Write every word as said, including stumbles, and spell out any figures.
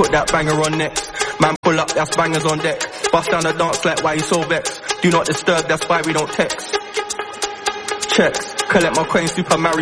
put that banger on next. Man pull up, that's bangers on deck. Bust down the dance like why you so vexed. Do not disturb, that's why we don't text. Checks, collect my coin, Super Mario.